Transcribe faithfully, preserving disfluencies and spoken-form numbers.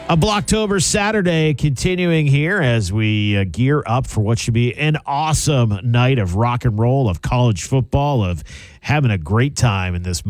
A Blocktober Saturday continuing here as we uh, gear up for what should be an awesome night of rock and roll, of college football, of having a great time in this